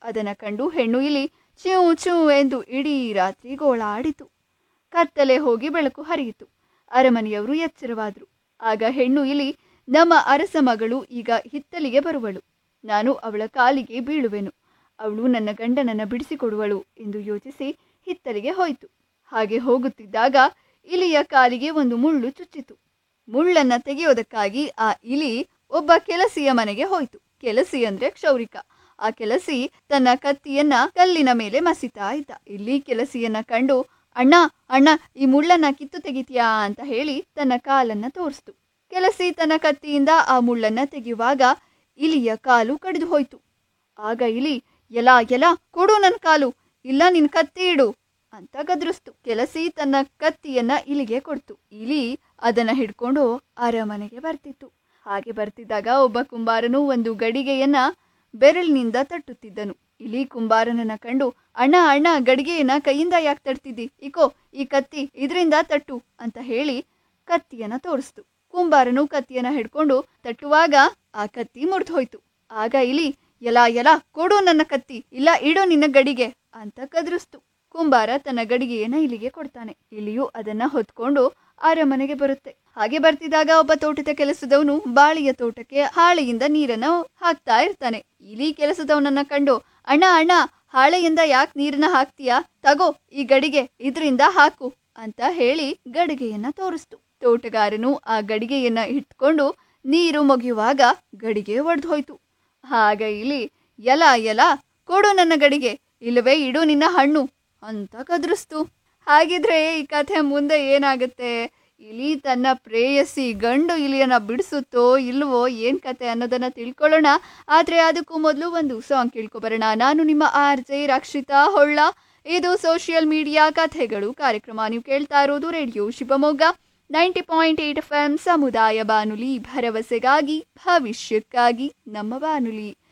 ಅದನ್ನು ಕಂಡು ಹೆಣ್ಣು ಇಲಿ ಚೂ ಚೂ ಎಂದು ಇಡೀ ರಾತ್ರಿ ಗೋಳಾಡಿತು. ಕತ್ತಲೆ ಹೋಗಿ ಬೆಳಕು ಹರಿಯಿತು. ಅರಮನೆಯವರು ಎಚ್ಚರವಾದರು. ಆಗ ಹೆಣ್ಣು ಇಲಿ, ನಮ್ಮ ಅರಸ ಮಗಳು ಈಗ ಹಿತ್ತಲಿಗೆ ಬರುವಳು. ನಾನು ಅವಳ ಕಾಲಿಗೆ ಬೀಳುವೆನು. ಅವಳು ನನ್ನ ಗಂಡನನ್ನು ಬಿಡಿಸಿಕೊಡುವಳು ಎಂದು ಯೋಚಿಸಿ ಹಿತ್ತಲಿಗೆ ಹೋಯಿತು. ಹಾಗೆ ಹೋಗುತ್ತಿದ್ದಾಗ ಇಲಿಯ ಕಾಲಿಗೆ ಒಂದು ಮುಳ್ಳು ಚುಚ್ಚಿತು. ಮುಳ್ಳನ್ನು ತೆಗೆಯೋದಕ್ಕಾಗಿ ಆ ಇಲಿ ಒಬ್ಬ ಕೆಲಸಿಯ ಮನೆಗೆ ಹೋಯಿತು. ಕೆಲಸಿ ಅಂದ್ರೆ ಕ್ಷೌರಿಕ. ಆ ಕೆಲಸಿ ತನ್ನ ಕತ್ತಿಯನ್ನ ಕಲ್ಲಿನ ಮೇಲೆ ಮಸಿತಾ ಇದ್ದ. ಇಲ್ಲಿ ಕೆಲಸಿಯನ್ನ ಕಂಡು, ಅಣ್ಣ ಅಣ್ಣ, ಈ ಮುಳ್ಳನ್ನ ಕಿತ್ತು ತೆಗಿತೀಯಾ ಅಂತ ಹೇಳಿ ತನ್ನ ಕಾಲನ್ನ ತೋರಿಸ್ತು. ಕೆಲಸಿ ತನ್ನ ಕತ್ತಿಯಿಂದ ಆ ಮುಳ್ಳನ್ನ ತೆಗೆಯುವಾಗ ಇಲಿಯ ಕಾಲು ಕಡಿದು ಹೋಯ್ತು. ಆಗ ಇಲಿ, ಎಲ ಎಲ ಕೊಡು ನನ್ನ ಕಾಲು, ಇಲ್ಲ ನಿನ್ ಕತ್ತಿ ಇಡು ಅಂತ ಗದರಿಸ್ತು. ಕೆಲಸಿ ತನ್ನ ಕತ್ತಿಯನ್ನ ಇಲಿಗೆ ಕೊಡ್ತು. ಇಲಿ ಅದನ್ನ ಹಿಡ್ಕೊಂಡು ಅರಮನೆಗೆ ಬರ್ತಿತ್ತು. ಹಾಗೆ ಬರ್ತಿದ್ದಾಗ ಒಬ್ಬ ಕುಂಬಾರನು ಒಂದು ಗಡಿಗೆಯನ್ನ ಬೆರಳಿನಿಂದ ತಟ್ಟುತ್ತಿದ್ದನು. ಇಲಿ ಕುಂಬಾರನನ್ನ ಕಂಡು, ಅಣ್ಣ ಅಣ್ಣ, ಗಡಿಗೆಯನ್ನ ಕೈಯಿಂದ ಯಾಕೆ ತಟ್ತಿದ್ದಿ, ಇಕೋ ಈ ಕತ್ತಿ, ಇದರಿಂದ ತಟ್ಟು ಅಂತ ಹೇಳಿ ಕತ್ತಿಯನ್ನ ತೋರಿಸ್ತು. ಕುಂಬಾರನು ಕತ್ತಿಯನ್ನ ಹಿಡ್ಕೊಂಡು ತಟ್ಟುವಾಗ ಆ ಕತ್ತಿ ಮುರಿದು ಹೋಯ್ತು. ಆಗ ಇಲಿ, ಎಲ ಎಲ ಕೊಡು ನನ್ನ ಕತ್ತಿ, ಇಲ್ಲ ಇಡು ನಿನ್ನ ಗಡಿಗೆ ಅಂತ ಕದರಿಸ್ತು. ಕುಂಬಾರ ತನ್ನ ಗಡಿಗೆಯನ್ನ ಇಲಿಗೆ ಕೊಡ್ತಾನೆ. ಇಲಿಯು ಅದನ್ನ ಹೊತ್ಕೊಂಡು ಅರಮನೆಗೆ ಬರುತ್ತೆ. ಹಾಗೆ ಬರ್ತಿದ್ದಾಗ ಒಬ್ಬ ತೋಟದ ಕೆಲಸದವನು ಬಾಳಿಯ ತೋಟಕ್ಕೆ ಹಾಳೆಯಿಂದ ನೀರನ್ನ ಹಾಕ್ತಾ ಇರ್ತಾನೆ. ಇಲಿ ಕೆಲಸದವನನ್ನ ಕಂಡು, ಅಣ್ಣ ಅಣ್ಣ, ಹಾಳೆಯಿಂದ ಯಾಕೆ ನೀರನ್ನ ಹಾಕ್ತೀಯಾ, ತಗೋ ಈ ಗಡಿಗೆ, ಇದರಿಂದ ಹಾಕು ಅಂತ ಹೇಳಿ ಗಡಿಗೆಯನ್ನ ತೋರಿಸ್ತು. ತೋಟಗಾರನು ಆ ಗಡಿಗೆಯನ್ನ ಇಟ್ಕೊಂಡು ನೀರು ಮುಗಿಯುವಾಗ ಗಡಿಗೆ ಒಡೆದು ಹೋಯ್ತು. ಆಗ ಇಲಿ, ಎಲ ಎಲ ಕೊಡು ನನ್ನ ಗಡಿಗೆ, ಇಲ್ಲವೇ ಇಡು ನಿನ್ನ ಹಣ್ಣು ಅಂತ ಕದರಿಸ್ತು. ಹಾಗಿದ್ರೆ ಈ ಕಥೆ ಮುಂದೆ ಏನಾಗುತ್ತೆ? ಇಲಿ ತನ್ನ ಪ್ರೇಯಸಿ ಗಂಡು ಇಲಿಯನ್ನ ಬಿಡಿಸುತ್ತೋ ಇಲ್ವೋ, ಏನ್ ಕತೆ ಅನ್ನೋದನ್ನ ತಿಳ್ಕೊಳ್ಳೋಣ. ಆದ್ರೆ ಅದಕ್ಕೂ ಮೊದಲು ಒಂದು ಸಾಂಗ್ ಕೇಳ್ಕೊಬರೋಣ. ನಾನು ನಿಮ್ಮ RJ ರಕ್ಷಿತಾ ಹೊಳ್ಳ. ಇದು ಸೋಷಿಯಲ್ ಮೀಡಿಯಾ ಕಥೆಗಳು ಕಾರ್ಯಕ್ರಮ. ನೀವು ಕೇಳ್ತಾ ಇರೋದು ರೇಡಿಯೋ ಶಿವಮೊಗ್ಗ 90.8 FM ಸಮುದಾಯ ಬಾನುಲಿ, ಭರವಸೆಗಾಗಿ ಭವಿಷ್ಯಕ್ಕಾಗಿ ನಮ್ಮ ಬಾನುಲಿ.